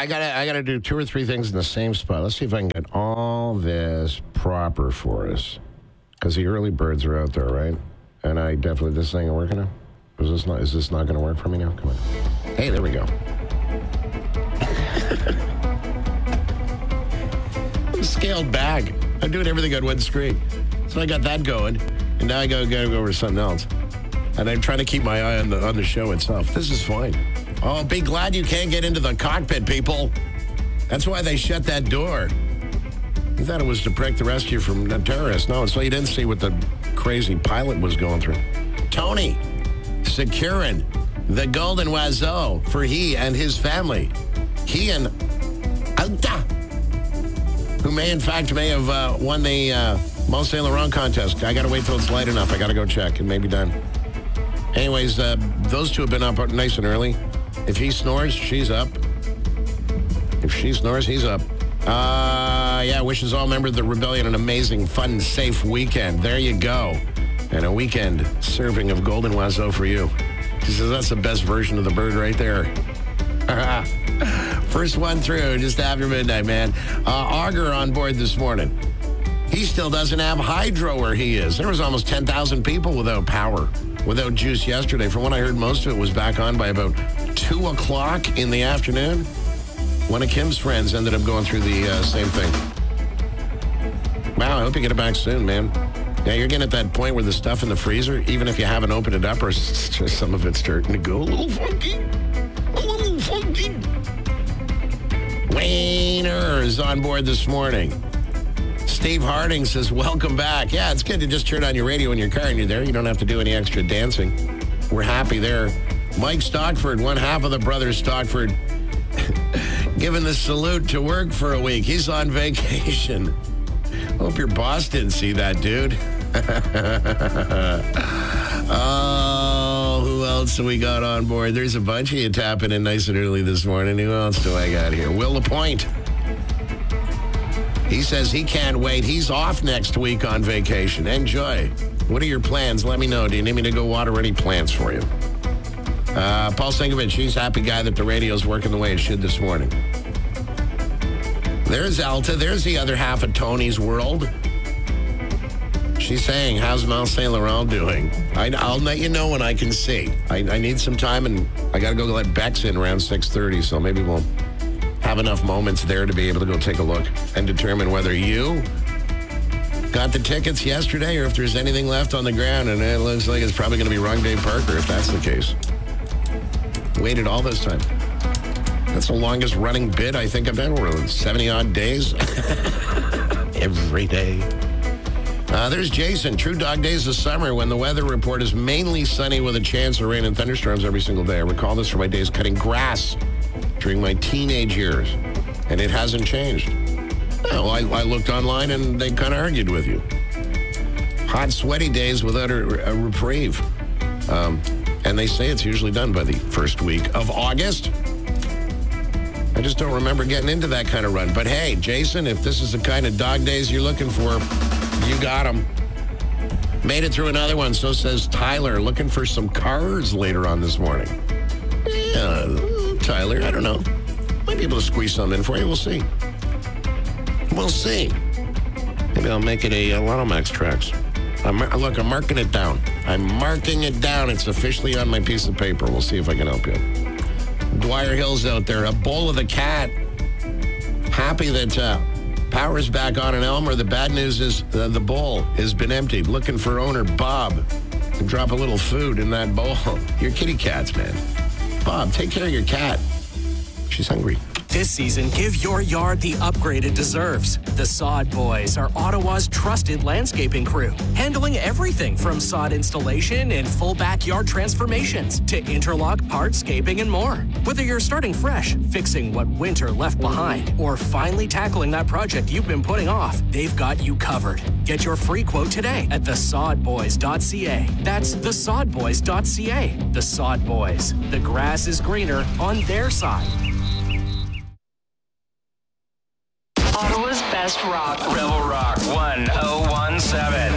I gotta do 2 or 3 things in the same spot. Let's see if I can get all this proper for us. Because the early birds are out there, right? And this thing ain't working now? Is this not going to work for me now? Come on. Hey, there we go. I'm scaled back. I'm doing everything on one screen. So I got that going. And now I gotta go over to something else. And I'm trying to keep my eye on the show itself. This is fine. Oh, be glad you can't get into the cockpit, people. That's why they shut that door. You thought it was to protect the rest of you from the terrorists. No, so you didn't see what the crazy pilot was going through. Tony, securing the Golden Oiseau for he and his family. He and Alta, who may have won the Mont Saint Laurent contest. I got to wait till it's light enough. I got to go check. It may be done. Anyways, those two have been up nice and early. If he snores, she's up. If she snores, he's up. Wishes all members of the rebellion an amazing, fun, safe weekend. There you go. And a weekend serving of Golden Oiseau for you. She says that's the best version of the bird right there. First one through, just after midnight, man. Auger on board this morning. He still doesn't have hydro where he is. There was almost 10,000 people without power, without juice yesterday. From what I heard, most of it was back on by about 2 o'clock in the afternoon. One of Kim's friends ended up going through the same thing. Wow, I hope you get it back soon, man. Yeah, you're getting at that point where the stuff in the freezer, even if you haven't opened it up or some of it's starting to go a little funky. A little funky. Wayner is on board this morning. Steve Harding says, welcome back. Yeah, it's good to just turn on your radio in your car and you're there. You don't have to do any extra dancing. We're happy there. Mike Stockford, one half of the brothers Stockford, giving the salute to work for a week. He's on vacation. Hope your boss didn't see that, dude. Oh, who else do we got on board? There's a bunch of you tapping in nice and early this morning. Who else do I got here? Will LaPointe. He says he can't wait. He's off next week on vacation. Enjoy. What are your plans? Let me know. Do you need me to go water any plants for you? Paul Sinkovich, he's a happy guy that the radio's working the way it should this morning. There's Alta. There's the other half of Tony's world. She's saying, how's Mont Saint Laurent doing? I'll let you know when I can see. I need some time, and I got to go let Bex in around 6:30, so maybe we'll have enough moments there to be able to go take a look and determine whether you got the tickets yesterday or if there's anything left on the ground, and it looks like it's probably going to be wrong Dave Parker if that's the case. Waited all this time. That's the longest running bid I think I've done. We're 70-odd days. Every day. There's Jason. True dog days of summer when the weather report is mainly sunny with a chance of rain and thunderstorms every single day. I recall this from my days cutting grass during my teenage years, and it hasn't changed. No, I looked online and they kind of argued with you. Hot, sweaty days without a reprieve. And they say it's usually done by the first week of August. I just don't remember getting into that kind of run. But hey, Jason, if this is the kind of dog days you're looking for, you got them. Made it through another one. So says Tyler, looking for some cars later on this morning. Yeah, Tyler, I don't know. Might be able to squeeze some in for you. We'll see. We'll see. Maybe I'll make it a Lotto Max Tracks. I'm marking it down. I'm marking it down. It's officially on my piece of paper. We'll see if I can help you. Dwyer Hill's out there. A bowl of the cat. Happy that power's back on in Elmer. The bad news is the bowl has been emptied. Looking for owner Bob to drop a little food in that bowl. Your kitty cats, man. Bob, take care of your cat. She's hungry. This season, give your yard the upgrade it deserves. The Sod Boys are Ottawa's trusted landscaping crew, handling everything from sod installation and full backyard transformations to interlock, hardscaping, and more. Whether you're starting fresh, fixing what winter left behind, or finally tackling that project you've been putting off, they've got you covered. Get your free quote today at thesodboys.ca. That's thesodboys.ca. The Sod Boys. The grass is greener on their side. Ottawa's best rock. Rebel Rock 1017.